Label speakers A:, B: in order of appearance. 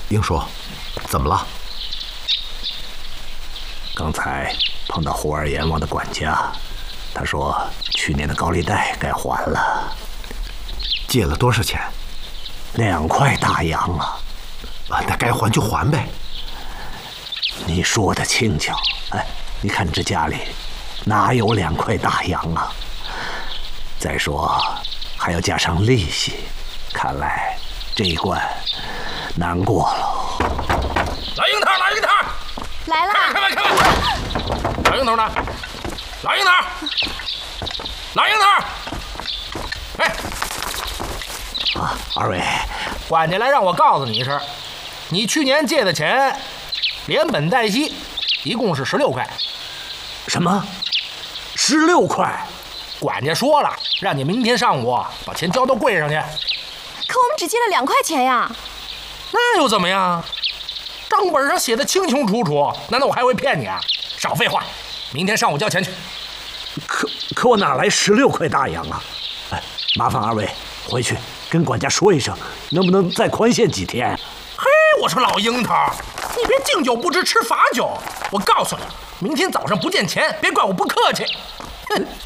A: 英叔，怎么了？
B: 刚才碰到胡二阎王的管家，他说去年的高利贷该还了。
A: 借了多少钱
B: ？2块大洋啊！
A: 那该还就还呗。
B: 你说的轻巧，哎，你看这家里哪有2块大洋啊？再说还要加上利息，看来这一关难过了。
C: 老樱桃，老樱桃，
D: 来了！
C: 开门！老樱桃呢？老樱桃，老樱桃！哎，
B: 二位，
C: 管家来让我告诉你一声，你去年借的钱，连本带息，一共是16块。
B: 什么？16块？
C: 管家说了，让你明天上午把钱交到柜上去。
D: 可我们只借了2块钱呀！
C: 那又怎么样？账本上写的清清楚楚，难道我还会骗你啊？少废话，明天上午交钱去。
B: 可我哪来16块大洋啊？哎，麻烦二位回去跟管家说一声，能不能再宽限几天？
C: 嘿，我说老樱桃，你别敬酒不吃吃罚酒。我告诉你，明天早上不见钱，别怪我不客气。哼。